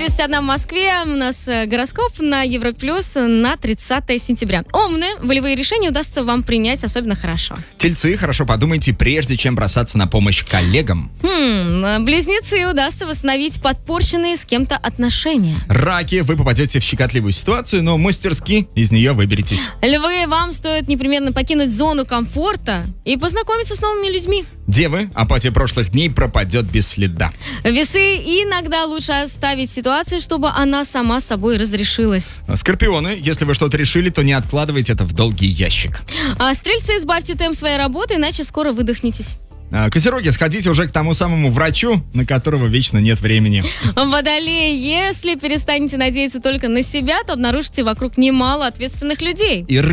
9:31 в Москве. У нас гороскоп на Европе Плюс на 30 сентября. Умные, волевые решения удастся вам принять особенно хорошо. Тельцы, хорошо подумайте, прежде чем бросаться на помощь коллегам. Близнецы, удастся восстановить подпорченные с кем-то отношения. Раки, вы попадете в щекотливую ситуацию, но мастерски из нее выберетесь. Львы, вам стоит непременно покинуть зону комфорта и познакомиться с новыми людьми. Девы, апатия прошлых дней пропадет без следа. Весы, иногда лучше оставить ситуацию, чтобы она сама собой разрешилась. Скорпионы, если вы что-то решили, то не откладывайте это в долгий ящик. Стрельцы, избавьте темп своей работы, иначе скоро выдохнетесь. Козероги, сходите уже к тому самому врачу, на которого вечно нет времени. Водолеи, если перестанете надеяться только на себя, то обнаружите вокруг немало ответственных людей. И